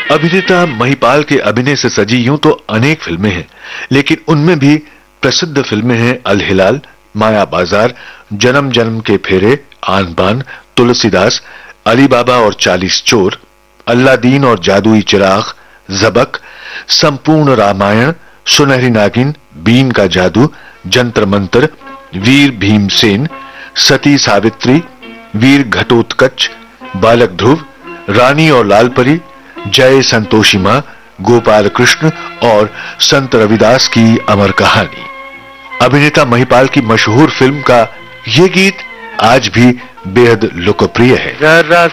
अभिनेता महिपाल के अभिनय से सजी यूं तो अनेक फिल्में हैं, लेकिन उनमें भी प्रसिद्ध फिल्में हैं अल-हिलाल, माया बाजार, जन्म जन्म के फेरे, आन बान, तुलसीदास, अली बाबा और 40 चोर, अल्लादीन और जादुई चिराग, जबक, संपूर्ण रामायण, सुनहरी नागिन, बीन का जादू, जंतर मंतर, वीर भीमसेन, सती सावित्री, वीर घटोत्कच, बालक ध्रुव, रानी और लालपरी, जय संतोषी मां, गोपाल कृष्ण और संत रविदास की अमर कहानी। अभिनेता महिपाल की मशहूर फिल्म का ये गीत आज भी बेहद लोकप्रिय है।